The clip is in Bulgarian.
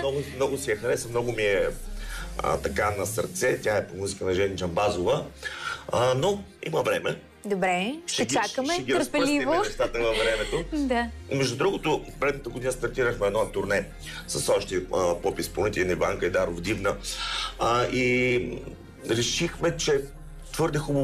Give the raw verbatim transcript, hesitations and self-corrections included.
много, много си я хареса, много ми е а, така на сърце. Тя е по музика на Жени Джамбазова. А, но има време. Добре, ще, ще чакаме ще ги търпеливо. нещата във времето. Да. Между другото, предната година стартирахме едно турне с още а, поп-изпълнители, Иван Гайдаров, Дивна. А, и решихме, че твърде хубаво